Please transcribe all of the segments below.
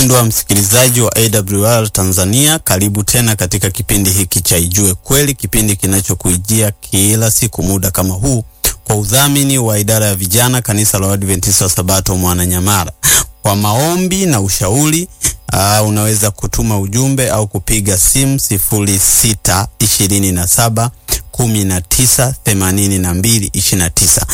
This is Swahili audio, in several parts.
Mpendwa msikilizaji wa AWR Tanzania, karibu tena katika kipindi hiki cha Ijue Kweli, kipindi kinachokujia kila siku muda kama huu kwa udhamini wa idara ya vijana kanisa la Waadventista wa Sabato Mwananyamala. Kwa maombi na ushauri unaweza kutuma ujumbe au kupiga simu 0627 19 82 29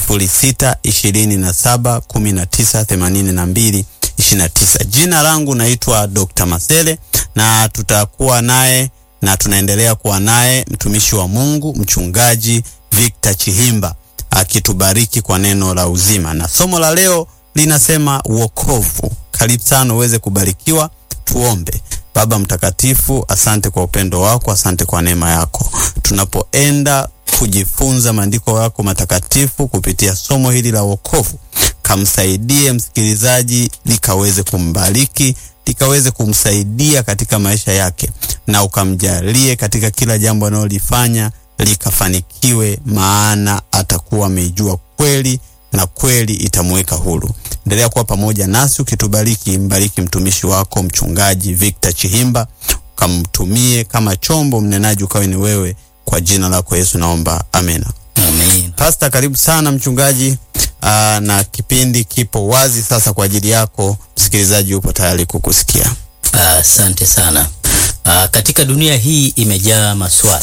0627 19 82 29. Jina langu naitwa Dr. Masele na tutakuwa naye na tunaendelea kuwa naye mtumishi wa Mungu Mchungaji Victor Chihimba akitubariki kwa neno la uzima. Na somo la leo linasema wokovu. Karibu sana uweze kubarikiwa. Tuombe. Baba mtakatifu, asante kwa upendo wako, asante kwa neema yako. Tunapoenda kujifunza maandiko yako matakatifu kupitia somo hili la wokovu, kamsaidie msikilizaji likaweze kumbariki, likaweze kumsaidia katika maisha yake, na ukamjalie katika kila jambo analolifanya likafanikiwe, maana atakuwa amejua kweli na kweli itamweka huru. Endelea kuwa pamoja nasi ukitubariki. Mbariki mtumishi wako Mchungaji Victor Chihimba, kamtumie kama chombo, mnenaji ukawe ni wewe, kwa jina lako Yesu naomba, amena. Amen. Pastor, karibu sana mchungaji. Na kipindi kipo wazi sasa kwa ajili yako. Msikilizaji yupo tayari kukusikia. Asante sana. Katika dunia hii imejaa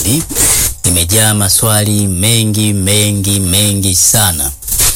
maswali mengi sana.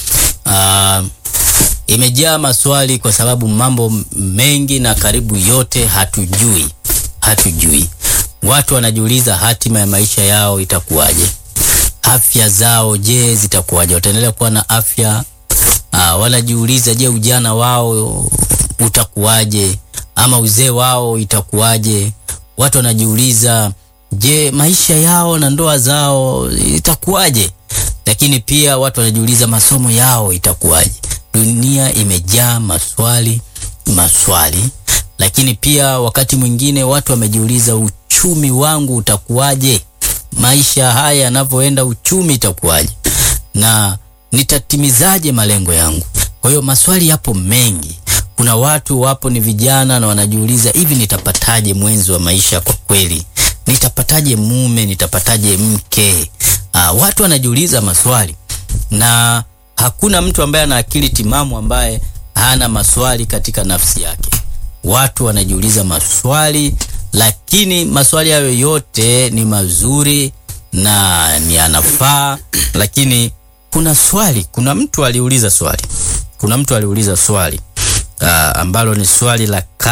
Imejaa maswali kwa sababu mambo mengi na karibu yote hatujui. Watu wanajiuliza hatima ya maisha yao itakuwaje? Afya zao je, zitakuwaje? Wataendelea kuwa na afya? Wanajiuliza je, ujana wao utakuwaje? Ama uzee wao itakuwaje? Watu wanajiuliza je, maisha yao na ndoa zao itakuwaje? Lakini pia watu wanajiuliza masomo yao itakuwaje? Dunia imejaa maswali. Lakini pia wakati mwingine watu wamejiuliza uchumi wangu utakuwaje? Maisha haya yanavyoenda, uchumi itakuwaje? Na nitatimizaje malengo yangu? Kwa hiyo maswali yapo mengi. Kuna watu wapo ni vijana na wanajiuliza, hivi nitapataje mwenzi wa maisha kwa kweli? Nitapataje mume? Nitapataje mke? Watu wanajiuliza maswali, na hakuna mtu ambaye ana akili timamu ambaye hana maswali katika nafsi yake. Watu wanajiuliza maswali, lakini maswali hayo yote ni mazuri na ni yanafaa. Lakini kuna mtu aliuliza swali ambalo ni swali la